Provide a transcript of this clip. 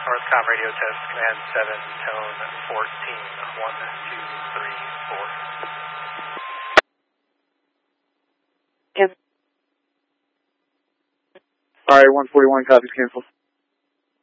Northcom radio test, command 7, tone 14, 1, 2, 3, 4. Alright, 141, copies, cancel.